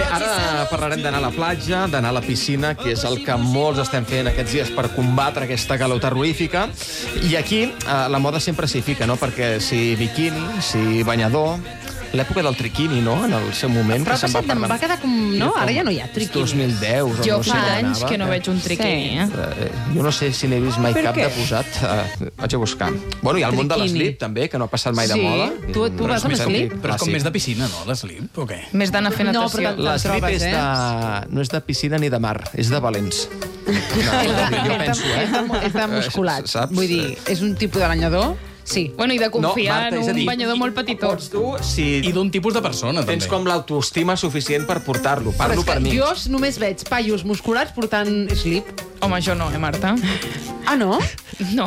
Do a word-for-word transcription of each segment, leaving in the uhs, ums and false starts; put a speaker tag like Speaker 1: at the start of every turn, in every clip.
Speaker 1: ara parlarem d'anar a la platja, d'anar a la piscina, que és el que molts estem fent aquests dies per combatre aquesta calor terrorífica. I aquí eh, la moda sempre s'hi fica, no? Perquè si biquini, si banyador... L'època del triquini, no?, en el seu moment.
Speaker 2: Però que se'm va quedar com... No, ara ja no hi ha triquini.
Speaker 1: dos mil deu,
Speaker 3: jo
Speaker 1: no sé
Speaker 3: fa
Speaker 1: on
Speaker 3: anys
Speaker 1: anava.
Speaker 3: que no veig un triquini, eh?
Speaker 1: Jo no sé si n'he vist mai cap de posat. Vaig a buscar. Bueno, hi ha el món de l'slip, també, que no ha passat mai de moda.
Speaker 2: Sí, tu, tu vas amb slip?
Speaker 4: Però és com més de piscina, no, l'slip, o què?
Speaker 3: Més d'anar a fer natació.
Speaker 1: L'slip és de... no és de piscina ni de mar, és de valents. Jo penso, eh?
Speaker 2: És de musculat. Vull dir, és un tipus de banyador... Sí.
Speaker 3: Bueno, i de confiar
Speaker 1: no, Marta,
Speaker 3: en un banyador molt petitó.
Speaker 1: Pots tu, si...
Speaker 4: I d'un tipus de persona, també.
Speaker 1: Tens com l'autoestima suficient per portar-lo. Parlo per mi.
Speaker 2: Jo només veig paios musculats portant slip.
Speaker 3: Home, jo no, eh, Marta?
Speaker 2: Ah, no?
Speaker 3: No.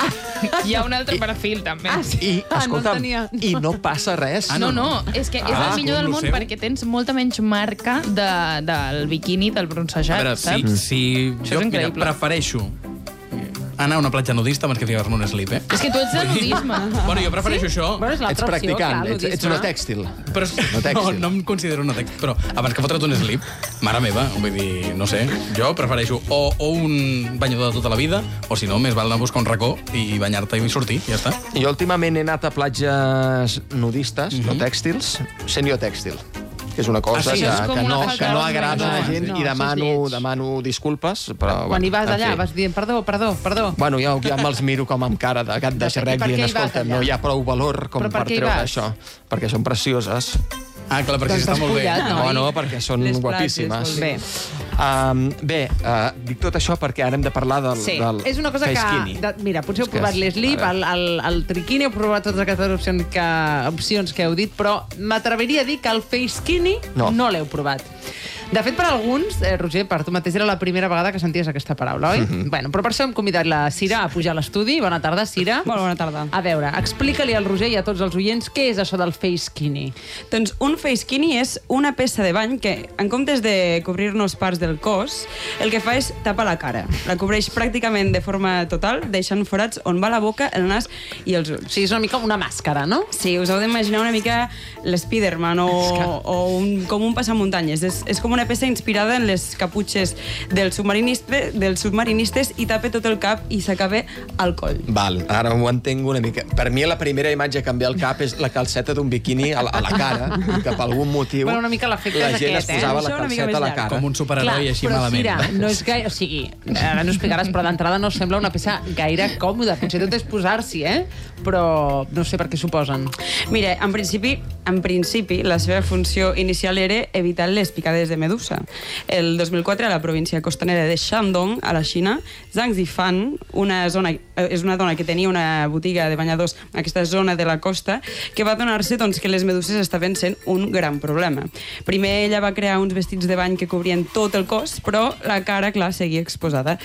Speaker 3: Hi ha un altre perfil, també.
Speaker 2: Ah, sí?
Speaker 1: I, escolta'm,
Speaker 2: ah, no
Speaker 1: i no passa res.
Speaker 3: Ah, no, no, és que és
Speaker 4: Ah,
Speaker 3: el millor del
Speaker 4: com lo
Speaker 3: món
Speaker 4: seu?
Speaker 3: perquè tens molta menys marca de, del biquini, del bronzejat,
Speaker 4: A veure,
Speaker 3: saps?
Speaker 4: si, si
Speaker 3: Això
Speaker 4: jo
Speaker 3: és
Speaker 4: mira,
Speaker 3: increïble.
Speaker 4: prefereixo anar a una platja nudista abans que ficar-me un slip, eh?
Speaker 3: És que tu ets de nudisme.
Speaker 4: Bueno, jo prefereixo això,
Speaker 2: Bueno, és
Speaker 1: Ets
Speaker 2: l'altra opció,
Speaker 1: practicant,
Speaker 2: clar,
Speaker 1: ets, ets una tèxtil.
Speaker 4: però
Speaker 1: No
Speaker 4: no,
Speaker 1: tèxtil.
Speaker 4: no em considero una tèxtil, però abans que fotre't un slip, mare meva, vull dir, no sé, jo prefereixo o, o un banyador de tota la vida, o si no, més val anar a buscar un racó i banyar-te i sortir, ja està.
Speaker 1: Jo últimament he anat a platges nudistes, no tèxtils, semiotèxtil, que és una cosa
Speaker 4: Ah, sí?
Speaker 1: que,
Speaker 3: És com
Speaker 1: que,
Speaker 3: una
Speaker 1: no,
Speaker 3: falta
Speaker 1: que no
Speaker 3: de
Speaker 1: agrada a
Speaker 3: no,
Speaker 1: gent
Speaker 2: no,
Speaker 1: i
Speaker 2: això és
Speaker 1: demano,
Speaker 2: lleig.
Speaker 1: demano disculpes. Però,
Speaker 2: Quan hi vas
Speaker 1: en
Speaker 2: allà,
Speaker 1: fi.
Speaker 2: vas dient, perdó, perdó, perdó.
Speaker 1: Bueno, jo ja me'ls miro com amb cara de gat de xerrec,
Speaker 2: per què
Speaker 1: dient,
Speaker 2: hi vas
Speaker 1: escolta,
Speaker 2: allà?
Speaker 1: no hi ha prou valor com
Speaker 2: Però per
Speaker 1: per
Speaker 2: què hi
Speaker 1: treure
Speaker 2: vas?
Speaker 1: això. Perquè són precioses.
Speaker 4: Ah, clar, perquè
Speaker 2: Doncs
Speaker 4: si està molt bé.
Speaker 2: despullat, no?
Speaker 1: No, no, perquè són
Speaker 5: Les platges,
Speaker 1: guapíssimes.
Speaker 5: vol dir.
Speaker 2: Bé.
Speaker 1: Um, bé, uh, dic tot això perquè ara hem de parlar del,
Speaker 2: Sí,
Speaker 1: del
Speaker 2: és una cosa que...
Speaker 1: face-skinny.
Speaker 2: De, mira, potser heu
Speaker 1: És que
Speaker 2: provat
Speaker 1: és-
Speaker 2: l'slip,
Speaker 1: a
Speaker 2: el, el, el triquini, heu provat totes aquestes opcions que, opcions que heu dit, però m'atreviria a dir que el face skinny
Speaker 1: No.
Speaker 2: no, no l'heu provat. De fet, per alguns, eh, Roger, per tu mateix era la primera vegada que senties aquesta paraula, oi? Mm-hmm. Bueno, però per això hem convidat la Cira a pujar a l'estudi. Bona tarda, Cira.
Speaker 5: Molt bona tarda.
Speaker 2: A veure, explica-li al Roger i a tots els oients què és això del face skinny.
Speaker 5: Doncs un face skinny és una peça de bany que, en comptes de cobrir-nos parts del cos, el que fa és tapar la cara. La cobreix pràcticament de forma total, deixant forats on va la boca, el nas i els ulls.
Speaker 2: O sigui, és una mica una màscara, no?
Speaker 5: Sí, us heu d'imaginar una mica l'Spiderman o, o un, com un passamuntanyes. És, és com una peça inspirada en les caputxes dels submarinistes, dels submarinistes i tapa tot el cap i s'acaba al coll.
Speaker 1: Val, ara ho entenc una mica. Per mi la primera imatge que em ve al cap és la calceta d'un biquini a la, a la cara, i que per algun motiu
Speaker 2: Bueno, una mica l'efecte
Speaker 1: la
Speaker 2: és
Speaker 1: gent
Speaker 2: aquest,
Speaker 1: es posava
Speaker 5: eh?
Speaker 1: la
Speaker 5: Això una mica
Speaker 1: calceta
Speaker 5: més
Speaker 1: a la
Speaker 5: llarg.
Speaker 1: cara.
Speaker 4: Com un superheroi així
Speaker 2: però,
Speaker 4: malament.
Speaker 2: Cira,
Speaker 4: no?
Speaker 2: no és gaire... O sigui, ara no explicaràs, però d'entrada no sembla una peça gaire còmoda. Potser tot és posar-s'hi, eh? Però no sé per què s'ho posen.
Speaker 5: Mira, en principi, en principi, la seva funció inicial era evitar les picades de medusa. El dos mil quatre, a la província costanera de Shandong, a la Xina, Zhang Zifan, una zona, eh, és una dona que tenia una botiga de banyadors en aquesta zona de la costa, que va adonar-se doncs, que les meduses estaven sent un gran problema. Primer ella va crear uns vestits de bany que cobrien tot el cos, però la cara, clar, seguia exposada.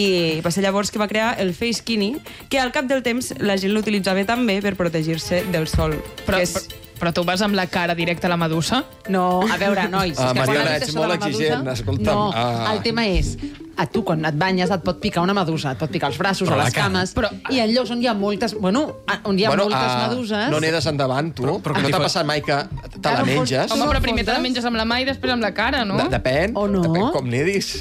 Speaker 5: I va ser llavors que va crear el face skinny, que al cap del temps la gent l'utilitzava també per protegir-se del sol.
Speaker 3: Però,
Speaker 5: que és...
Speaker 3: però, però tu vas amb la cara directa a la medusa?
Speaker 2: No, a veure, nois... és
Speaker 1: Ah,
Speaker 2: que quan
Speaker 1: Mariona,
Speaker 2: has dit
Speaker 1: ets
Speaker 2: això de
Speaker 1: molt
Speaker 2: la medusa-
Speaker 1: exigent, escolta'm.
Speaker 2: No,
Speaker 1: Ah.
Speaker 2: el tema és... A tu, quan et banyes, et pot picar una medusa. Et pot picar els braços,
Speaker 4: Però
Speaker 2: a
Speaker 4: la
Speaker 2: les
Speaker 4: cara.
Speaker 2: cames...
Speaker 3: Però-
Speaker 2: I en llocs on hi ha moltes... Bueno, on hi ha moltes
Speaker 1: ah,
Speaker 2: meduses...
Speaker 1: No n'edes endavant, tu?
Speaker 4: Però- però
Speaker 1: no
Speaker 4: com
Speaker 1: t'ha
Speaker 4: si
Speaker 1: passat mai que te
Speaker 2: Ah,
Speaker 1: la
Speaker 2: no fos-
Speaker 1: menges?
Speaker 3: Home,
Speaker 2: no
Speaker 3: però primer te la
Speaker 2: fondes?
Speaker 3: menges amb la mà i després amb la cara, no?
Speaker 1: De- Depèn.
Speaker 2: O no?
Speaker 1: Depèn com n'edis.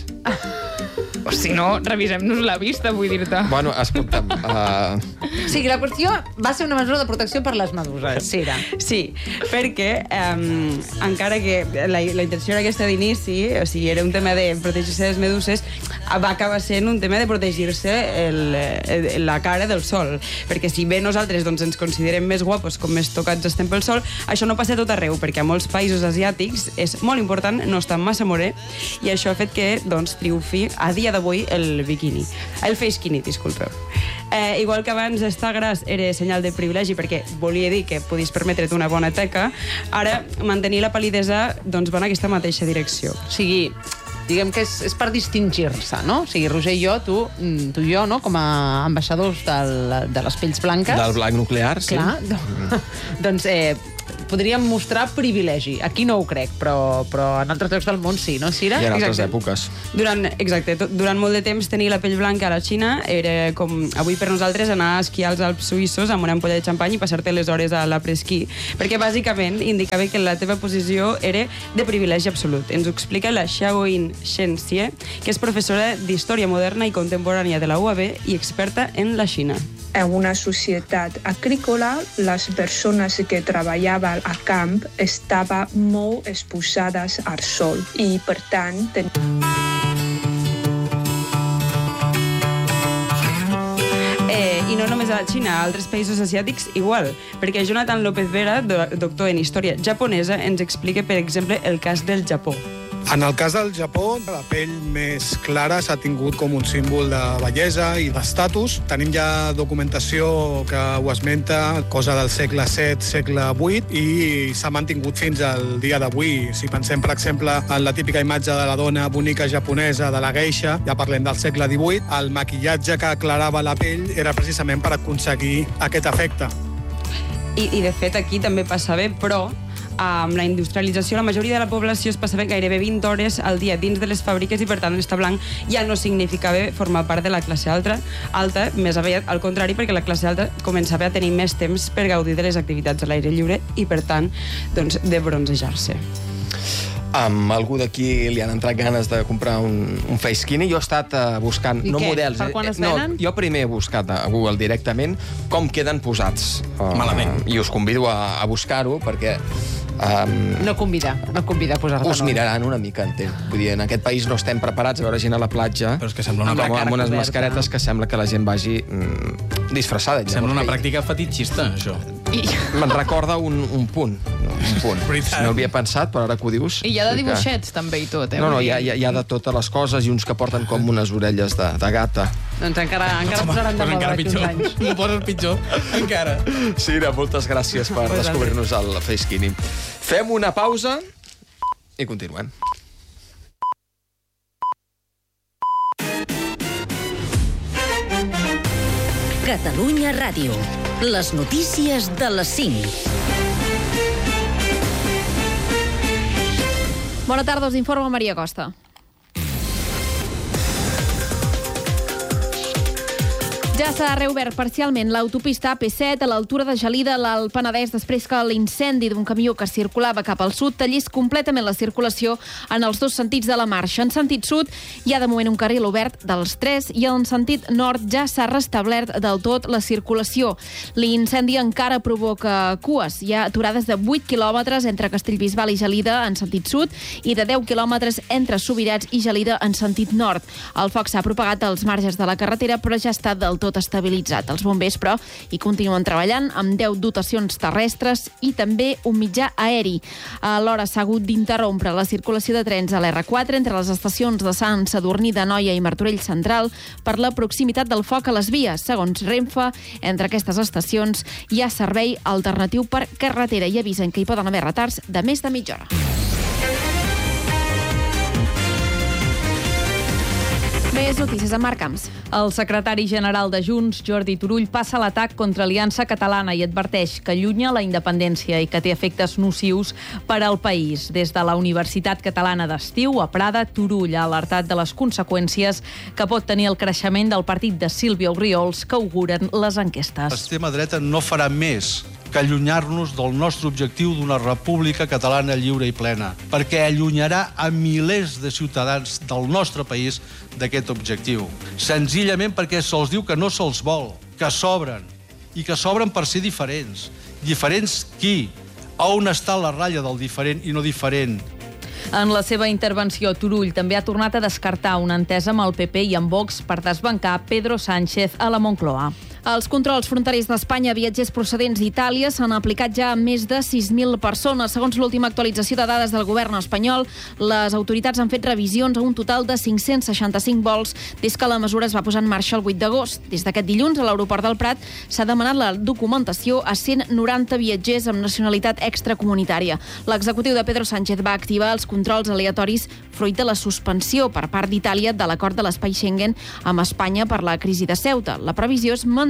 Speaker 3: O si no, revisem-nos la vista, vull dir-te.
Speaker 1: Bueno, escolta'm... Uh...
Speaker 2: O sigui, la qüestió va ser una mesura de protecció per les meduses. Cira.
Speaker 5: Sí, perquè um, encara que la, la intenció era aquesta d'inici, o sigui, era un tema de protegir-se les meduses, va acabar sent un tema de protegir-se el, el, la cara del sol. Perquè si bé nosaltres doncs, ens considerem més guapos, com més tocats estem pel sol, això no passa a tot arreu, perquè a molts països asiàtics és molt important no estar massa morè, i això ha fet que doncs, triomfi a dia d'avui el bikini. El face skinny, disculpeu. Eh, igual que abans estar gras era senyal de privilegi perquè volia dir que podies permetre't una bona teca, ara mantenir la pal·lidesa doncs, va en aquesta mateixa direcció.
Speaker 2: O sigui, diguem que és, és per distingir-se, no? O sigui, Roger i jo, tu, mm, tu i jo, no?, com a ambaixadors del, de les pells blanques...
Speaker 1: Del blanc nuclear, sí.
Speaker 2: Clar, do, doncs eh, podríem mostrar privilegi. Aquí no ho crec, però, però en altres llocs del món sí, no, Cira?
Speaker 1: I en altres
Speaker 5: Exacte.
Speaker 1: èpoques.
Speaker 5: Durant, exacte, tot, durant molt de temps tenir la pell blanca a la Xina era com avui per nosaltres anar a esquiar als Alps suïssos amb una ampolla de xampany i passar-te les hores a l'apresquí, perquè bàsicament indicava que la teva posició era de privilegi absolut. Ens ho explica la Xiaoyin Shenxie, que és professora d'Història Moderna i Contemporània de la U A B i experta en la Xina.
Speaker 6: En una societat agrícola, les persones que treballaven a camp estaven molt exposades al sol i, per tant, ten...
Speaker 5: Eh, I no només a la Xina, a altres països asiàtics igual, perquè Jonathan López Vera, doctor en història japonesa, ens explica, per exemple, el cas del Japó.
Speaker 7: En el cas del Japó, la pell més clara s'ha tingut com un símbol de bellesa i d'estatus. Tenim ja documentació que ho esmenta, cosa del segle set, segle vuit, i s'ha mantingut fins al dia d'avui. Si pensem, per exemple, en la típica imatge de la dona bonica japonesa, de la geisha, ja parlem del segle divuit, el maquillatge que aclarava la pell era precisament per aconseguir aquest efecte.
Speaker 5: I, i de fet, aquí també passava, però amb la industrialització, la majoria de la població es passava gairebé vint hores al dia dins de les fàbriques i, per tant, l'estar blanc ja no significava formar part de la classe alta, alta més aviat al contrari, perquè la classe alta començava a tenir més temps per gaudir de les activitats a l'aire lliure i, per tant, doncs, de bronzejar-se.
Speaker 1: Amb algú d'aquí li han entrat ganes de comprar un, un face skinny. Jo he estat uh, buscant,
Speaker 2: I
Speaker 1: no
Speaker 2: què?
Speaker 1: models...
Speaker 2: Per quan es
Speaker 1: no,
Speaker 2: venen?
Speaker 1: jo primer he buscat a Google directament com queden posats. Uh,
Speaker 4: Malament.
Speaker 1: I us convido a, a buscar-ho, perquè... Um,
Speaker 2: No convida, no convida a posar-te.
Speaker 1: us miraran una mica, entenc. Vull dir, en aquest país no estem preparats a veure gent a la platja
Speaker 4: Però és que sembla una
Speaker 1: amb,
Speaker 2: cara
Speaker 1: amb unes
Speaker 2: coberta.
Speaker 1: mascaretes que sembla que la gent vagi mm, disfressada.
Speaker 4: Sembla una
Speaker 1: Llavors,
Speaker 4: pràctica fetitxista, això.
Speaker 2: I,
Speaker 1: me'n recorda un, un punt. Un punt.
Speaker 4: Veritat.
Speaker 1: No havia pensat, però ara que ho dius...
Speaker 3: I hi ha de
Speaker 1: sí que-
Speaker 3: dibuixets, també, i tot, eh?
Speaker 1: No, no,
Speaker 3: Vull
Speaker 1: hi ha,
Speaker 3: dir-
Speaker 1: hi ha, hi ha de totes les coses i uns que porten com unes orelles de, de gata.
Speaker 2: doncs encara, encara
Speaker 4: Home,
Speaker 2: posaran de
Speaker 4: pues
Speaker 2: moda
Speaker 4: encara
Speaker 2: d'aquí uns
Speaker 4: pitjor.
Speaker 2: anys.
Speaker 4: M'ho poses pitjor, encara.
Speaker 1: Sira, moltes gràcies per
Speaker 2: Pues
Speaker 1: descobrir-nos el Face Skinny. Fem una pausa i continuem.
Speaker 8: Catalunya Ràdio. Les notícies de les cinc.
Speaker 9: Bona tarda, us informa Maria Costa. Ja s'ha reobert parcialment l'autopista A P set a l'altura de Gelida, al Penedès, després que l'incendi d'un camió que circulava cap al sud tallís completament la circulació en els dos sentits de la marxa. En sentit sud hi ha de moment un carril obert dels tres i en sentit nord ja s'ha restablert del tot la circulació. L'incendi encara provoca cues. Hi ha aturades de vuit quilòmetres entre Castellbisbal i Gelida en sentit sud i de deu quilòmetres entre Subirats i Gelida en sentit nord. El foc s'ha propagat als marges de la carretera, però ja està del tot tot estabilitzat. Els bombers, però, hi continuen treballant amb deu dotacions terrestres i també un mitjà aeri. Alhora s'ha hagut d'interrompre la circulació de trens a l'erre quatre entre les estacions de Sant Sadurní d'Anoia i Martorell Central per la proximitat del foc a les vies. Segons Renfe, entre aquestes estacions hi ha servei alternatiu per carretera i avisen que hi poden haver retards de més de mitja hora. Més notícies amb Marc Camps.
Speaker 10: El secretari general de Junts, Jordi Turull, passa l'atac contra Aliança Catalana i adverteix que allunya la independència i que té efectes nocius per al país. Des de la Universitat Catalana d'Estiu, a Prada, Turull ha alertat de les conseqüències que pot tenir el creixement del partit de Sílvia Orriols que auguren les enquestes.
Speaker 11: L'extrema dreta no farà més que allunyar-nos del nostre objectiu d'una república catalana lliure i plena, perquè allunyarà a milers de ciutadans del nostre país d'aquest objectiu. Senzillament perquè se'ls diu que no se'ls vol, que s'obren, i que s'obren per ser diferents. Diferents qui? A on està la ratlla del diferent i no diferent?
Speaker 10: En la seva intervenció, Turull també ha tornat a descartar una entesa amb el pe pe i amb Vox per desbancar Pedro Sánchez a la Moncloa.
Speaker 9: Els controls fronterers d'Espanya a viatgers procedents d'Itàlia s'han aplicat ja a més de sis mil persones. Segons l'última actualització de dades del govern espanyol, les autoritats han fet revisions a un total de cinc-cents seixanta-cinc vols des que la mesura es va posar en marxa el vuit d'agost. Des d'aquest dilluns, a l'aeroport del Prat, s'ha demanat la documentació a cent noranta viatgers amb nacionalitat extracomunitària. L'executiu de Pedro Sánchez va activar els controls aleatoris fruit de la suspensió per part d'Itàlia de l'acord de l'espai Schengen amb Espanya per la crisi de Ceuta. La previsió és mantenir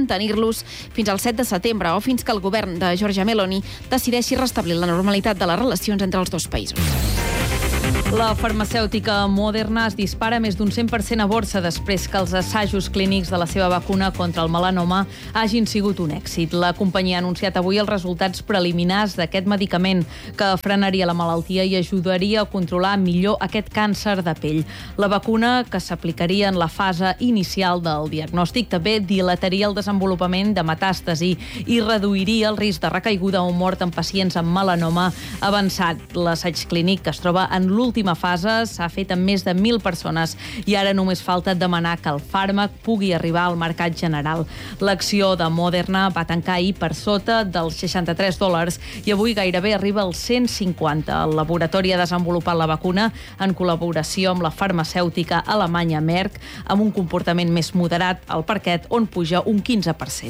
Speaker 9: mantenir-los fins al set de setembre o fins que el govern de Giorgia Meloni decideixi restablir la normalitat de les relacions entre els dos països.
Speaker 10: La farmacèutica Moderna es dispara més d'un cent per cent a borsa després que els assajos clínics de la seva vacuna contra el melanoma hagin sigut un èxit. La companyia ha anunciat avui els resultats preliminars d'aquest medicament que frenaria la malaltia i ajudaria a controlar millor aquest càncer de pell. La vacuna, que s'aplicaria en la fase inicial del diagnòstic, també dilataria el desenvolupament de metàstasi i reduiria el risc de recaiguda o mort en pacients amb melanoma avançat. L'assaig clínic, que es troba en l'última fase, s'ha fet amb més de mil persones i ara només falta demanar que el fàrmac pugui arribar al mercat general. L'acció de Moderna va tancar ahir per sota dels seixanta-tres dòlars i avui gairebé arriba als cent cinquanta. El laboratori ha desenvolupat la vacuna en col·laboració amb la farmacèutica alemanya Merck, amb un comportament més moderat al parquet, on puja un quinze per cent.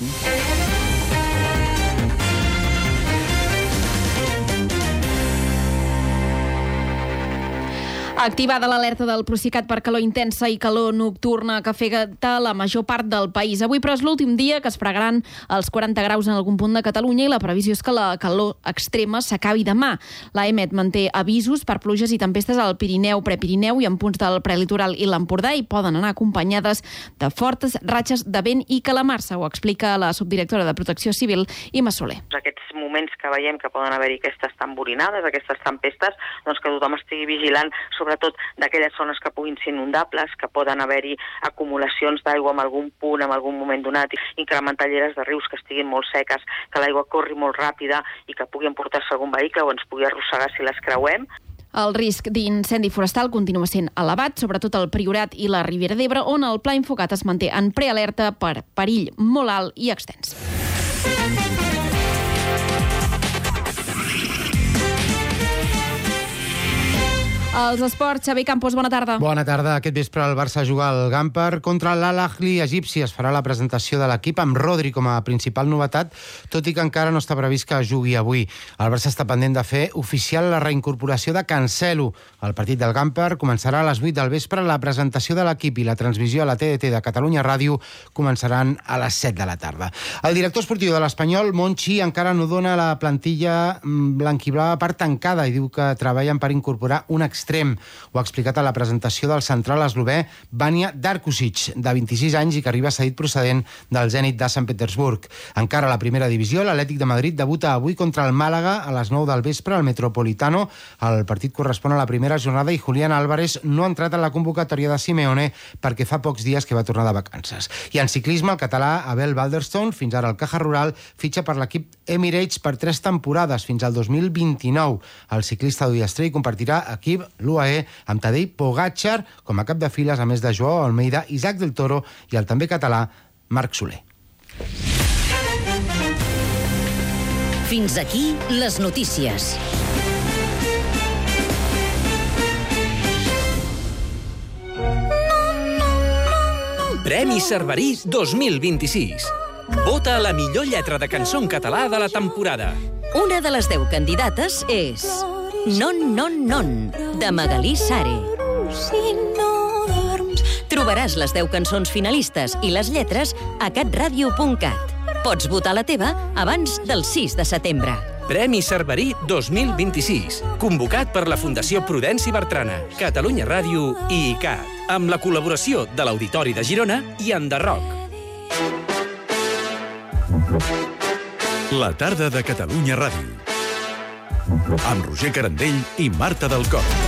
Speaker 9: Activada l'alerta del Procicat per calor intensa i calor nocturna que afecta la major part del país. Avui, però, és l'últim dia que es fregaran els quaranta graus en algun punt de Catalunya i la previsió és que la calor extrema s'acabi demà. L'AEMET manté avisos per pluges i tempestes al Pirineu, Prepirineu i en punts del prelitoral i l'Empordà i poden anar acompanyades de fortes ratxes de vent i calamarsa. Ho explica la subdirectora de Protecció Civil, Imma Soler.
Speaker 12: Aquests moments que veiem que poden haver-hi aquestes tamborinades, aquestes tempestes, doncs que tothom estigui vigilant sobre sobretot d'aquelles zones que puguin ser inundables, que poden haver-hi acumulacions d'aigua en algun punt, en algun moment donat, incrementar lleres de rius que estiguin molt seques, que l'aigua corri molt ràpida i que pugui emportar-se algun vehicle o ens pugui arrossegar si les creuem.
Speaker 9: El risc d'incendi forestal continua sent elevat, sobretot al Priorat i la Ribera d'Ebre, on el Pla Infocat es manté en prealerta per perill molt alt i extens. Els esports, Xavi Campos, bona tarda.
Speaker 13: Bona tarda. Aquest vespre el Barça juga al Gamper contra l'Al-Ahly egipci. Es farà la presentació de l'equip amb Rodri com a principal novetat, tot i que encara no està previst que jugui avui. El Barça està pendent de fer oficial la reincorporació de Cancelo. El partit del Gamper començarà a les vuit del vespre. La presentació de l'equip i la transmissió a la T D T de Catalunya Ràdio començaran a les set de la tarda. El director esportiu de l'Espanyol, Monchi, encara no dona la plantilla blanquiblava per tancada i diu que treballen per incorporar un extrem. Ho ha explicat a la presentació del central eslové Vanja Darkušić, de vint-i-sis anys i que arriba cedit procedent del Zenit de Sant Petersburg. Encara a la primera divisió, l'Atlètic de Madrid debuta avui contra el Màlaga a les nou del vespre al Metropolitano. El partit correspon a la primera jornada i Julián Álvarez no ha entrat en la convocatòria de Simeone perquè fa pocs dies que va tornar de vacances. I en ciclisme, el català Abel Balderstone, fins ara al Caja Rural, fitxa per l'equip Emirates per tres temporades, fins al dos mil vint-i-nou. El ciclista d'Ullastrell compartirà equip l'U A E amb Tadej Pogačar com a cap de files, a més de Joao Almeida, Isaac del Toro i el també català Marc Soler.
Speaker 8: Fins aquí les notícies.
Speaker 14: Premi Cerverí dos mil vint-i-sis. Vota la millor lletra de cançó en català de la temporada.
Speaker 8: Una de les deu candidates és Non, non, non, de Magalí Sare. Trobaràs les deu cançons finalistes i les lletres a catradio punt cat. Pots votar la teva abans del sis de setembre.
Speaker 14: Premi Cerverí dos mil vint-i-sis, convocat per la Fundació Prudenci Bertrana, Catalunya Ràdio i I C A T, amb la col·laboració de l'Auditori de Girona i Enderroc.
Speaker 15: La tarda de Catalunya Ràdio. Amb Roger Carandell i Marta del Cor.